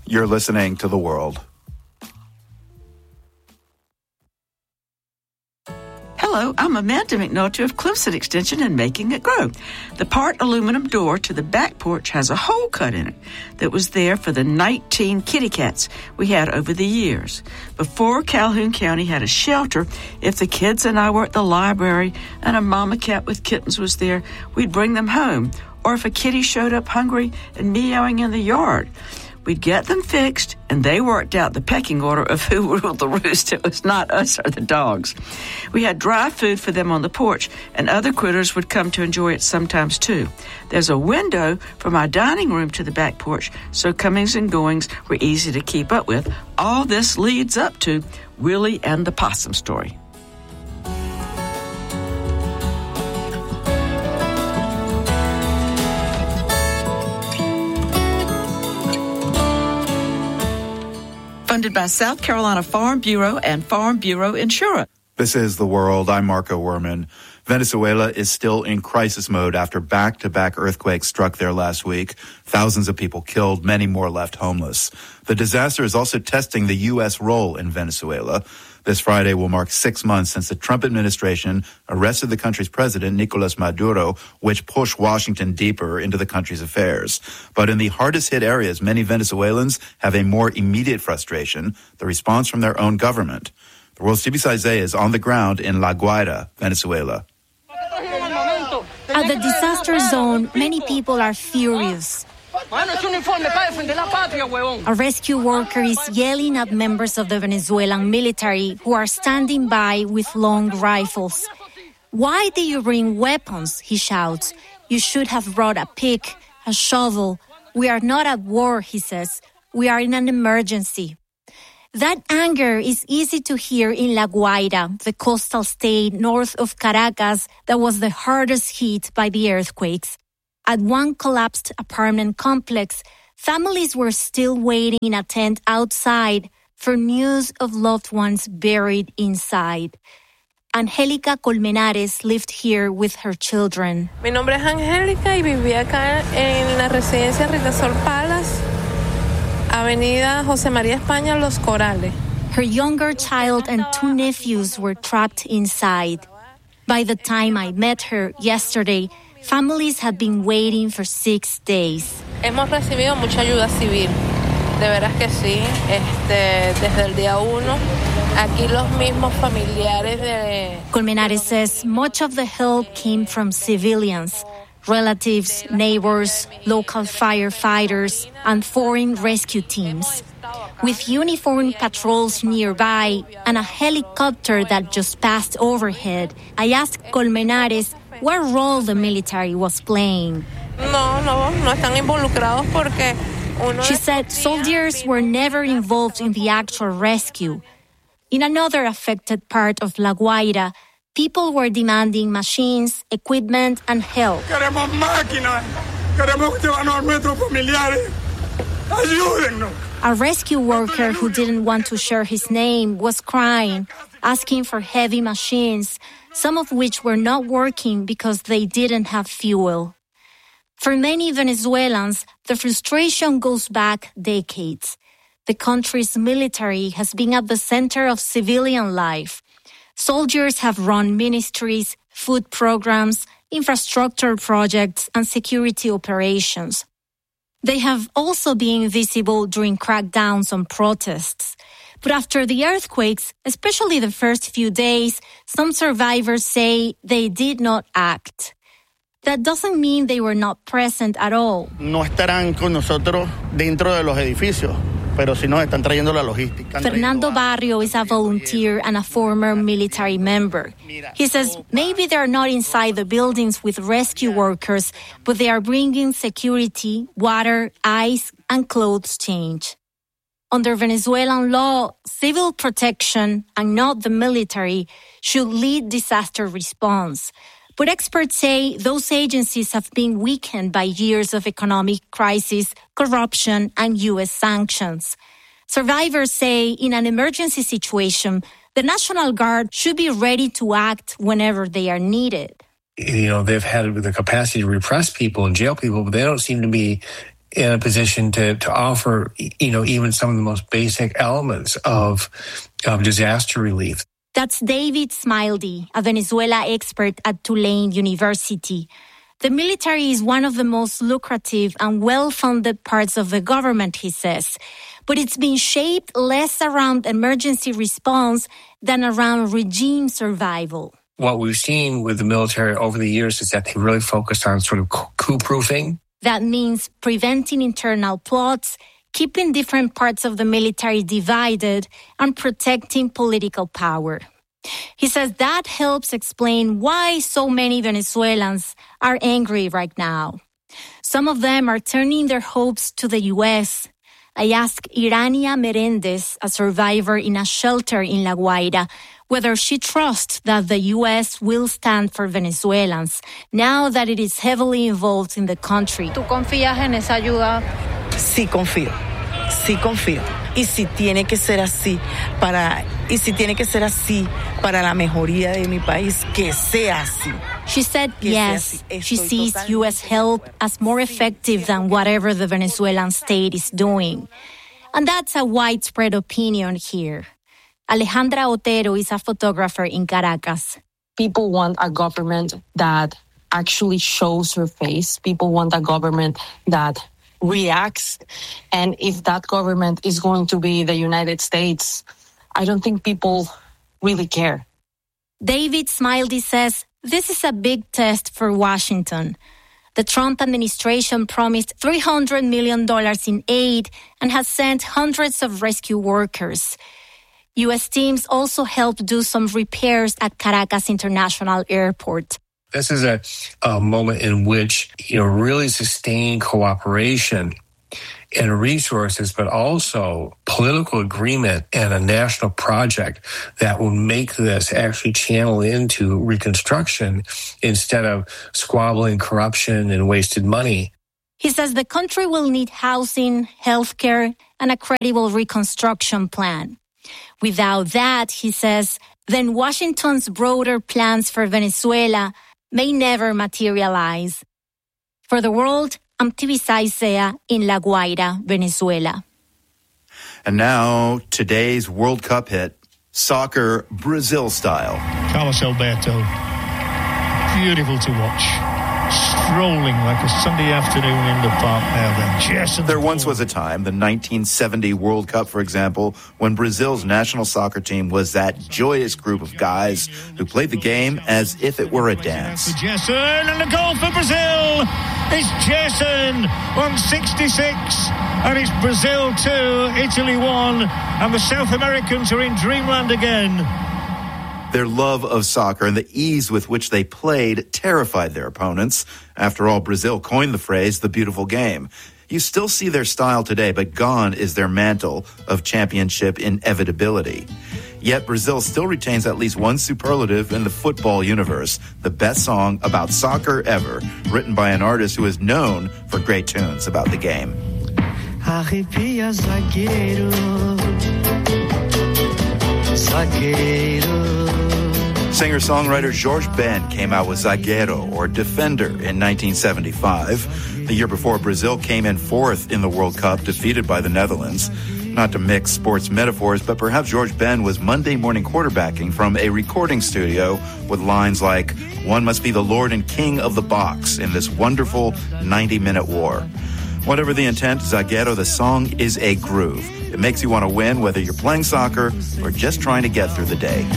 You're listening to The World. Hello, I'm Amanda McNulty of Clemson Extension and Making It Grow. The part aluminum door to the back porch has a hole cut in it that was there for the 19 kitty cats we had over the years. Before Calhoun County had a shelter, if the kids and I were at the library and a mama cat with kittens was there, we'd bring them home. Or if a kitty showed up hungry and meowing in the yard, we'd get them fixed, and they worked out the pecking order of who ruled the roost. It was not us or the dogs. We had dry food for them on the porch, and other critters would come to enjoy it sometimes, too. There's a window from our dining room to the back porch, so comings and goings were easy to keep up with. All this leads up to Willie and the Possum story. Funded by South Carolina Farm Bureau and Farm Bureau Insurance. This is The World. I'm Marco Werman. Venezuela is still in crisis mode after back-to-back earthquakes struck there last week. Thousands of people killed, many more left homeless. The disaster is also testing the U.S. role in Venezuela. This Friday will mark 6 months since the Trump administration arrested the country's president, Nicolas Maduro, which pushed Washington deeper into the country's affairs. But in the hardest-hit areas, many Venezuelans have a more immediate frustration, the response from their own government. The World's Tibi Saizé is on the ground in La Guaira, Venezuela. At the disaster zone, many people are furious. A rescue worker is yelling at members of the Venezuelan military who are standing by with long rifles. "Why do you bring weapons?" he shouts. "You should have brought a pick, a shovel. We are not at war," he says. "We are in an emergency." That anger is easy to hear in La Guaira, the coastal state north of Caracas that was the hardest hit by the earthquakes. At one collapsed apartment complex, families were still waiting in a tent outside for news of loved ones buried inside. Angélica Colmenares lived here with her children. Mi nombre es Angélica y vivía acá en la residencia Ritasol Palace, Avenida José María España, Los Corales. Her younger child and 2 nephews were trapped inside. By the time I met her yesterday, families had been waiting for 6 days. Hemos recibido mucha ayuda civil. De veras que sí. Desde el día 1, aquí los mismos familiares de... Colmenares says much of the help came from civilians, relatives, neighbors, local firefighters, and foreign rescue teams. With uniformed patrols nearby and a helicopter that just passed overhead, I asked Colmenares what role the military was playing. No están involucrados porque... She said soldiers were never involved in the actual rescue. In another affected part of La Guaira, people were demanding machines, equipment, and help. Queremos máquinas. Queremos llevarnos a nuestros familiares. Ayúdennos. A rescue worker who didn't want to share his name was crying, asking for heavy machines, some of which were not working because they didn't have fuel. For many Venezuelans, the frustration goes back decades. The country's military has been at the center of civilian life. Soldiers have run ministries, food programs, infrastructure projects, and security operations. They have also been visible during crackdowns on protests. But after the earthquakes, especially the first few days, some survivors say they did not act. That doesn't mean they were not present at all. No estarán con nosotros dentro de los edificios, pero sí nos están trayendo la logística. Fernando Barrio is a volunteer and a former military member. He says maybe they're not inside the buildings with rescue workers, but they are bringing security, water, ice, and clothes change. Under Venezuelan law, civil protection, and not the military, should lead disaster response. But experts say those agencies have been weakened by years of economic crisis, corruption, and U.S. sanctions. Survivors say in an emergency situation, the National Guard should be ready to act whenever they are needed. They've had the capacity to repress people and jail people, but they don't seem to be in a position to offer, even some of the most basic elements of disaster relief. That's David Smildy, a Venezuela expert at Tulane University. The military is one of the most lucrative and well-funded parts of the government, he says, but it's been shaped less around emergency response than around regime survival. What we've seen with the military over the years is that they really focused on sort of coup-proofing. That means preventing internal plots, keeping different parts of the military divided, and protecting political power. He says that helps explain why so many Venezuelans are angry right now. Some of them are turning their hopes to the U.S. I asked Irania Merendez, a survivor in a shelter in La Guaira, whether she trusts that the U.S. will stand for Venezuelans now that it is heavily involved in the country. ¿Tú confías en esa ayuda? Sí confío. Y si tiene que ser así para la mejoría de mi país, que sea así. She said yes, she sees U.S. help as more effective than whatever the Venezuelan state is doing. And that's a widespread opinion here. Alejandra Otero is a photographer in Caracas. People want a government that actually shows her face. People want a government that reacts. And if that government is going to be the United States, I don't think people really care. David Smildy says this is a big test for Washington. The Trump administration promised $300 million in aid and has sent hundreds of rescue workers. U.S. teams also helped do some repairs at Caracas International Airport. This is a moment in which, really sustained cooperation and resources, but also political agreement and a national project that will make this actually channel into reconstruction instead of squabbling corruption and wasted money. He says the country will need housing, healthcare, and a credible reconstruction plan. Without that, he says, then Washington's broader plans for Venezuela may never materialize. For the world, I'm Tibisay Zea in La Guaira, Venezuela. And now, today's World Cup hit, soccer Brazil style. Carlos Alberto, beautiful to watch. Strolling like a Sunday afternoon in the park now then. There once was a time, the 1970 World Cup, for example, when Brazil's national soccer team was that joyous group of guys who played the game as if it were a dance. Jason, and the goal for Brazil! It's Jason on 66, and it's Brazil 2, Italy 1, and the South Americans are in dreamland again. Their love of soccer and the ease with which they played terrified their opponents. After all, Brazil coined the phrase, the beautiful game. You still see their style today, but gone is their mantle of championship inevitability. Yet Brazil still retains at least one superlative in the football universe, the best song about soccer ever, written by an artist who is known for great tunes about the game. Arrepia, zagueiro, zagueiro. Singer-songwriter Jorge Ben came out with Zagueiro, or Defender, in 1975. The year before, Brazil came in fourth in the World Cup, defeated by the Netherlands. Not to mix sports metaphors, but perhaps Jorge Ben was Monday morning quarterbacking from a recording studio with lines like, "One must be the Lord and King of the box in this wonderful 90-minute war." Whatever the intent, Zagueiro, the song, is a groove. It makes you want to win, whether you're playing soccer or just trying to get through the day.